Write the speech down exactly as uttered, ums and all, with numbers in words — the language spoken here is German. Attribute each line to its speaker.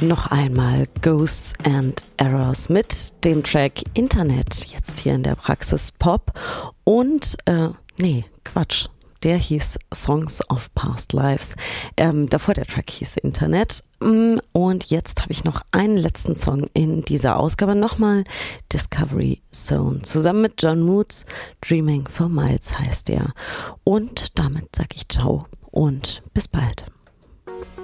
Speaker 1: Noch einmal Ghosts and Errors mit dem Track Internet, jetzt hier in der Praxis Pop. Und, äh, nee, Quatsch. Der hieß Songs of Past Lives. Ähm, davor der Track hieß Internet. Und jetzt habe ich noch einen letzten Song in dieser Ausgabe. Nochmal Discovery Zone. Zusammen mit John Moods. Dreaming for Miles heißt der. Und damit sage ich ciao und bis bald.